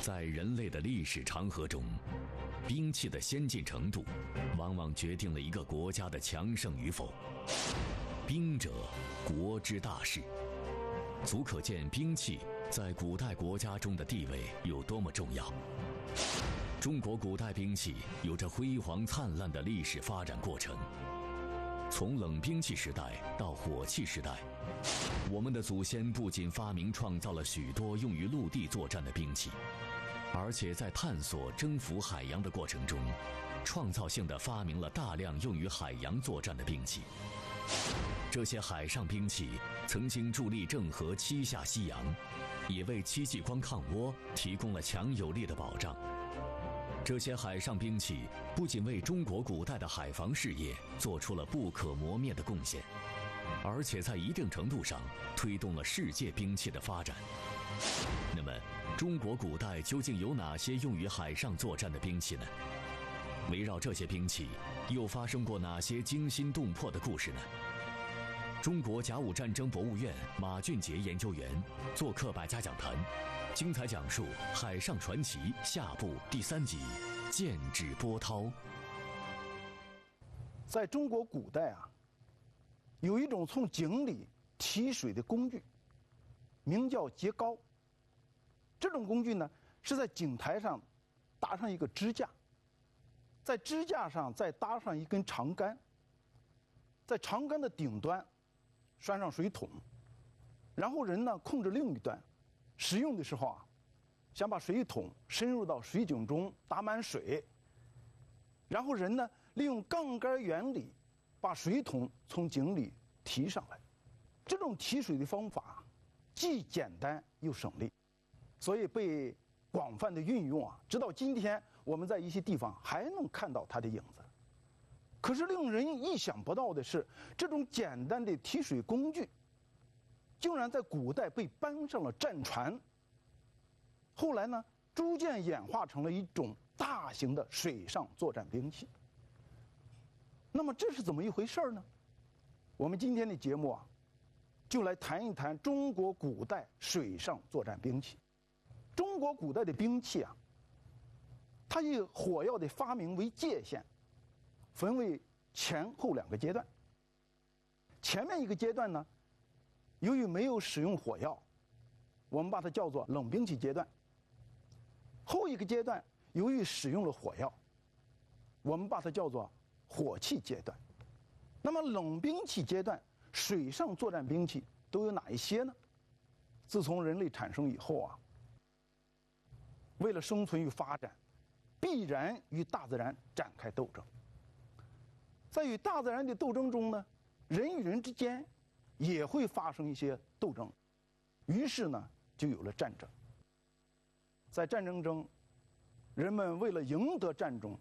在人类的历史长河中，兵器的先进程度，往往决定了一个国家的强盛与否。兵者，国之大事，足可见兵器在古代国家中的地位有多么重要。中国古代兵器有着辉煌灿烂的历史发展过程，从冷兵器时代到火器时代，我们的祖先不仅发明创造了许多用于陆地作战的兵器，而且在探索征服海洋的过程中，创造性地发明了大量用于海洋作战的兵器。这些海上兵器曾经助力郑和七下西洋，也为戚继光抗倭提供了强有力的保障。这些海上兵器不仅为中国古代的海防事业做出了不可磨灭的贡献，而且在一定程度上推动了世界兵器的发展。那么，中国古代究竟有哪些用于海上作战的兵器呢？围绕这些兵器，又发生过哪些惊心动魄的故事呢？中国甲午战争博物院马俊杰研究员做客百家讲坛，精彩讲述《海上传奇》下部第3集《剑指波涛》。 在中国古代啊，有一种从井里提水的工具，名叫秸皋。这种工具呢，是在井台上搭上一个支架，在支架上再搭上一根长杆，在长杆的顶端拴上水桶，然后人呢控制另一端，使用的时候啊，想把水桶深入到水井中打满水，然后人呢利用杠杆原理把水桶从井里提上来。这种提水的方法既简单又省力，所以被广泛的运用啊，直到今天我们在一些地方还能看到它的影子。可是令人意想不到的是，这种简单的提水工具竟然在古代被搬上了战船，后来呢逐渐演化成了一种大型的水上作战兵器。那么这是怎么一回事呢？我们今天的节目啊，就来谈一谈中国古代水上作战兵器。中国古代的兵器啊，它以火药的发明为界限，分为前后2个阶段。前面一个阶段呢，由于没有使用火药，我们把它叫做冷兵器阶段。后一个阶段由于使用了火药，我们把它叫做火器阶段。那么冷兵器阶段水上作战兵器都有哪一些呢？自从人类产生以后啊，为了生存与发展，必然与大自然展开斗争。在与大自然的斗争中呢，人与人之间也会发生一些斗争，于是呢就有了战争。在战争中，人们为了赢得战争，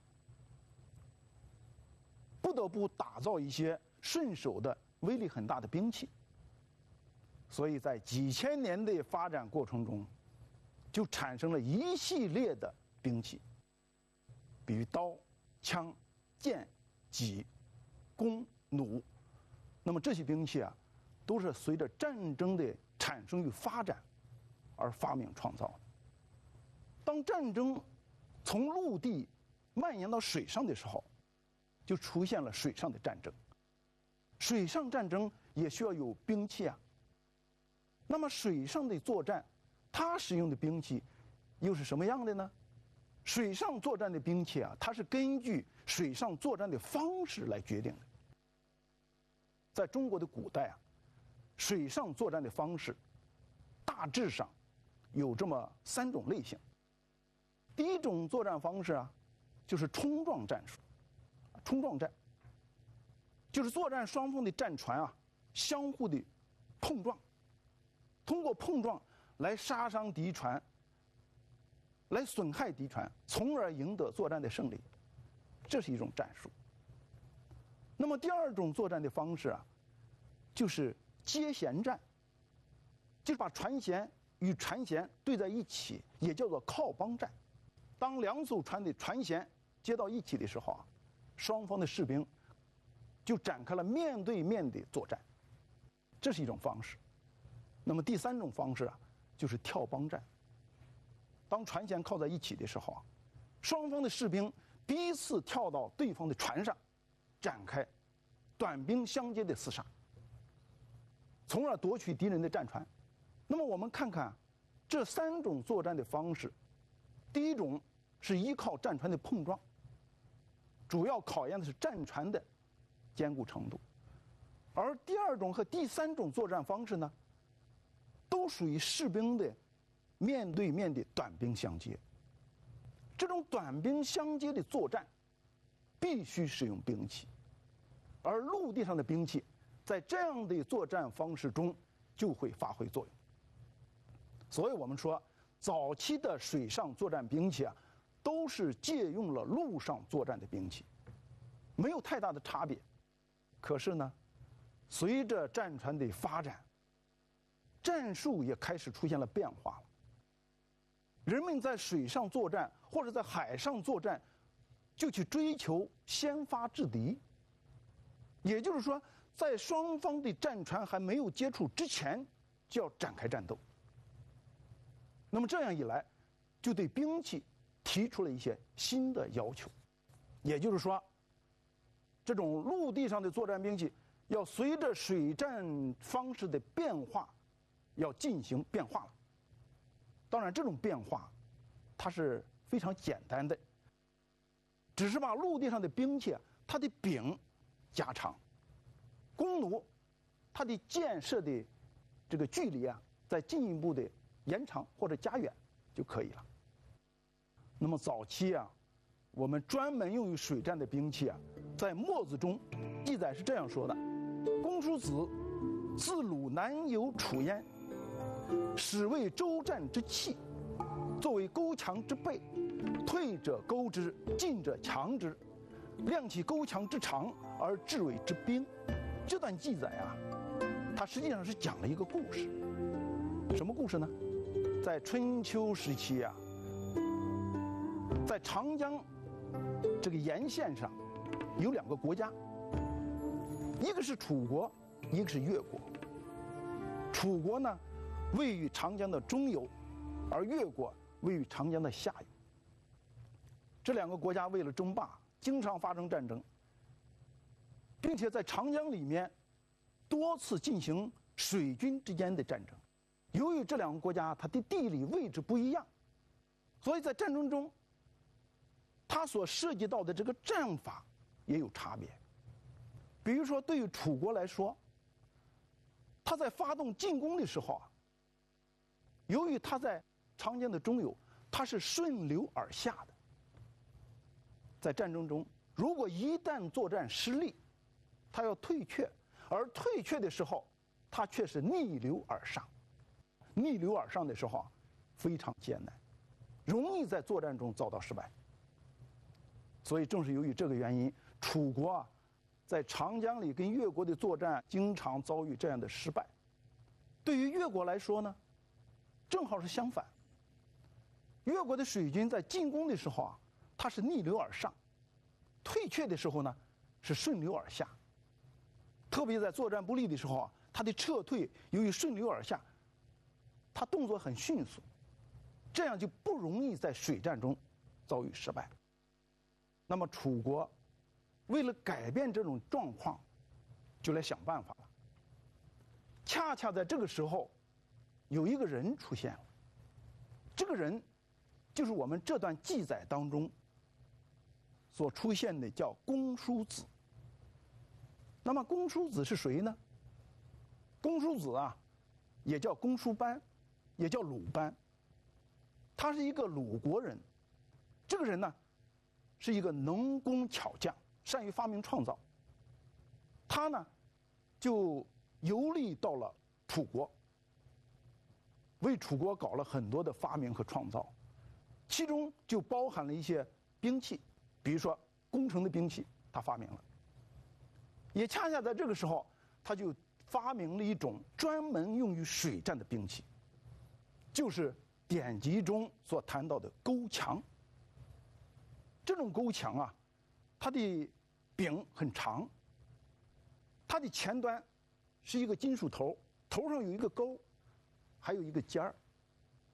不得不打造一些顺手的威力很大的兵器。所以在几千年的发展过程中，就产生了一系列的兵器，比如刀、枪、剑、戟、弓、弩。那么这些兵器啊，都是随着战争的产生与发展而发明创造的。当战争从陆地蔓延到水上的时候，就出现了水上的战争。水上战争也需要有兵器啊。那么水上的作战，它使用的兵器又是什么样的呢？水上作战的兵器啊，它是根据水上作战的方式来决定的。在中国的古代啊，水上作战的方式大致上有这么3种类型。第一种作战方式啊，就是冲撞战术。冲撞战就是作战双方的战船啊相互的碰撞，通过碰撞来杀伤敌船，来损害敌船，从而赢得作战的胜利。这是一种战术。那么第二种作战的方式啊，就是接舷战，就是把船舷与船舷对在一起，也叫做靠帮战。当2艘船的船舷接到一起的时候啊，双方的士兵就展开了面对面的作战，这是一种方式。那么第3种方式啊，就是跳帮战。 当船舷靠在一起的时候啊，双方的士兵彼此跳到对方的船上，展开短兵相接的厮杀，从而夺取敌人的战船。那么我们看看这3种作战的方式，第一种是依靠战船的碰撞，主要考验的是战船的坚固程度；而第2种和第3种作战方式呢，都属于士兵的面对面的短兵相接。这种短兵相接的作战必须使用兵器，而陆地上的兵器在这样的作战方式中就会发挥作用。所以我们说，早期的水上作战兵器啊，都是借用了陆上作战的兵器，没有太大的差别。可是呢，随着战船的发展，战术也开始出现了变化了。人们在水上作战或者在海上作战，就去追求先发制敌。也就是说，在双方的战船还没有接触之前，就要展开战斗。那么这样一来，就对兵器提出了一些新的要求。也就是说，这种陆地上的作战兵器要随着水战方式的变化，要进行变化了。当然，这种变化它是非常简单的，只是把陆地上的兵器啊，它的柄加长，弓弩它的箭射的这个距离啊，再进一步的延长或者加远就可以了。那么早期啊，我们专门用于水战的兵器啊，在《墨子》中记载是这样说的：公叔子自鲁南游楚焉，使为周战之器，作为勾强之备，退者勾之，进者强之，量其勾强之长而制为之兵。这段记载啊，它实际上是讲了一个故事。什么故事呢？在春秋时期啊，在长江这个沿线上有2个国家，一个是楚国，一个是越国。楚国呢，位于长江的中游，而越国位于长江的下游。这2个国家为了争霸，经常发生战争，并且在长江里面多次进行水军之间的战争。由于这2个国家它的地理位置不一样，所以在战争中，它所涉及到的这个战法也有差别。比如说，对于楚国来说，他在发动进攻的时候啊，由于他在长江的中游，他是顺流而下的。在战争中，如果一旦作战失利，他要退却，而退却的时候，他却是逆流而上。逆流而上的时候啊，非常艰难，容易在作战中遭到失败。所以正是由于这个原因，楚国啊，在长江里跟越国的作战经常遭遇这样的失败。对于越国来说呢，正好是相反。越国的水军在进攻的时候啊，它是逆流而上；退却的时候呢，是顺流而下。特别在作战不利的时候啊，它的撤退由于顺流而下，它动作很迅速，这样就不容易在水战中遭遇失败。那么楚国为了改变这种状况，就来想办法了。恰恰在这个时候，有一个人出现了。这个人就是我们这段记载当中所出现的叫公叔子。那么公叔子是谁呢？公叔子啊，也叫公叔班，也叫鲁班。他是一个鲁国人。这个人呢，是一个能工巧匠，善于发明创造。他呢，就游历到了楚国，为楚国搞了很多的发明和创造，其中就包含了一些兵器，比如说攻城的兵器，他发明了。也恰恰在这个时候，他就发明了一种专门用于水战的兵器，就是典籍中所谈到的钩墙。这种钩墙啊，它的柄很长，它的前端是一个金属头，头上有一个钩，还有一个尖儿。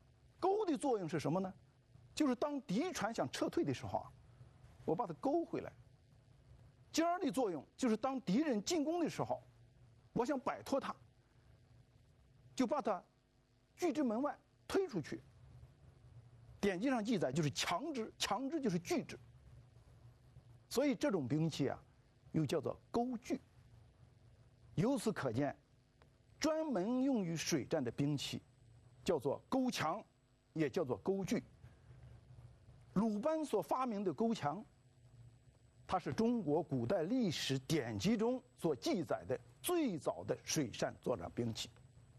钩的作用是什么呢？就是当敌船想撤退的时候啊，我把它勾回来。尖儿的作用就是当敌人进攻的时候，我想摆脱它，就把它拒之门外，推出去。典籍上记载就是强之，强之就是拒之。所以这种兵器啊，又叫做钩具。由此可见，专门用于水战的兵器，叫做钩强，也叫做钩具。鲁班所发明的钩强，它是中国古代历史典籍中所记载的最早的水上作战兵器。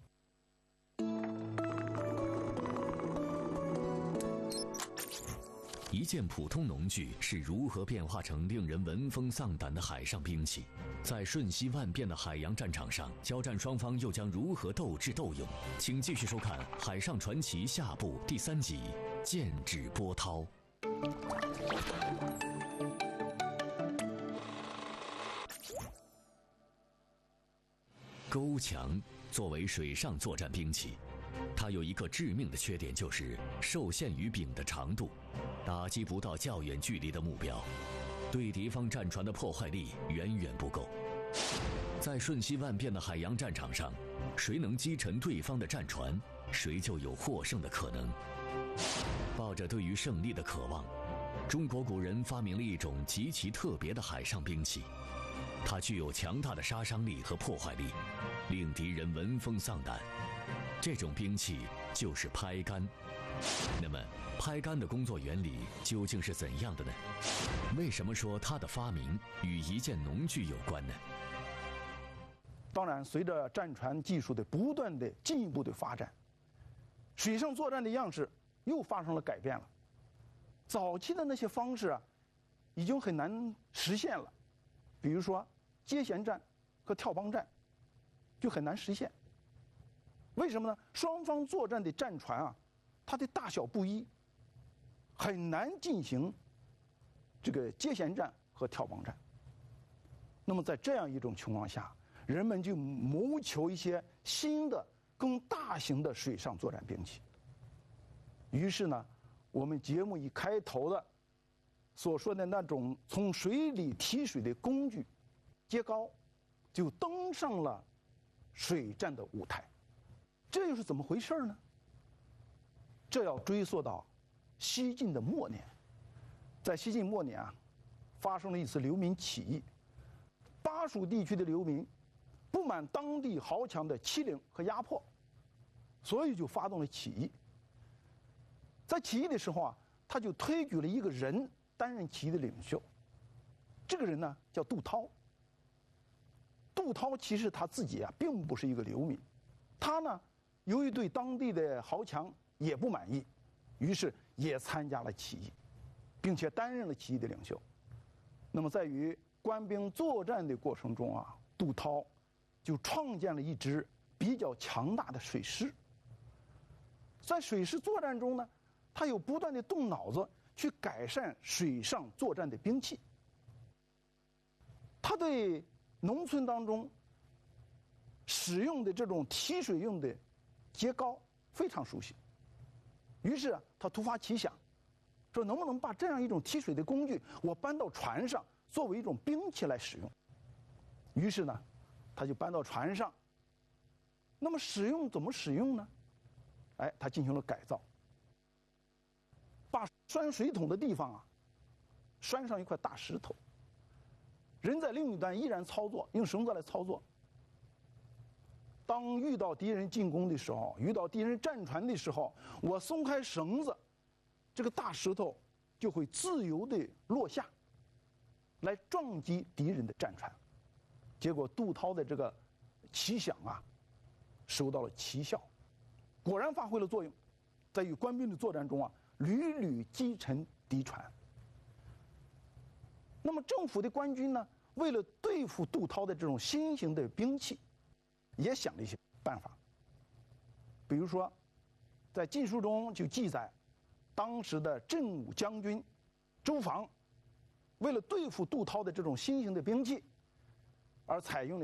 一件普通农具是如何变化成令人闻风丧胆的海上兵器？在瞬息万变的海洋战场上，交战双方又将如何斗智斗勇？请继续收看《海上传奇》下部第3集《剑指波涛》。钩强作为水上作战兵器，它有一个致命的缺点，就是受限于柄的长度，打击不到较远距离的目标，对敌方战船的破坏力远远不够。在瞬息万变的海洋战场上，谁能击沉对方的战船，谁就有获胜的可能。抱着对于胜利的渴望，中国古人发明了一种极其特别的海上兵器，它具有强大的杀伤力和破坏力，令敌人闻风丧胆。这种兵器就是拍竿。那么，拍竿的工作原理究竟是怎样的呢？为什么说它的发明与一件农具有关呢？ 当然，随着战船技术的不断的进一步的发展，水上作战的样式又发生了改变了。早期的那些方式啊，已经很难实现了，比如说接舷战和跳帮战，就很难实现。为什么呢？双方作战的战船啊，它的大小不一，很难进行这个接舷战和跳帮战。那么在这样一种情况下，人们就谋求一些新的、更大型的水上作战兵器。于是呢，我们节目一开头的所说的那种从水里提水的工具接篙，就登上了水战的舞台。这又是怎么回事呢？这要追溯到西晋的末年。在西晋末年啊，发生了一次流民起义。巴蜀地区的流民不满当地豪强的欺凌和压迫，所以就发动了起义。在起义的时候啊，他就推举了一个人担任起义的领袖。这个人呢叫杜涛。杜涛其实他自己啊并不是一个流民，他呢由于对当地的豪强也不满意，于是也参加了起义，并且担任了起义的领袖。那么在与官兵作战的过程中啊，杜涛就创建了一支比较强大的水师。在水师作战中呢，他又不断的动脑子去改善水上作战的兵器。他对农村当中使用的这种提水用的节篙非常熟悉，于是啊，他突发奇想，说能不能把这样一种提水的工具我搬到船上，作为一种兵器来使用。于是呢，他就搬到船上。那么怎么使用呢？他进行了改造，把拴水桶的地方啊拴上一块大石头，人在另一端依然操作，用绳子来操作。当遇到敌人进攻的时候，遇到敌人战船的时候，我松开绳子，这个大石头就会自由地落下，来撞击敌人的战船。结果杜涛的这个奇想啊，收到了奇效，果然发挥了作用，在与官兵的作战中啊，屡屡击沉敌船。那么政府的官军呢，为了对付杜涛的这种新型的兵器，也想了一些办法。比如说，在《晋书》中就记载，当时的镇武将军周防，为了对付杜涛的这种新型的兵器，而采用了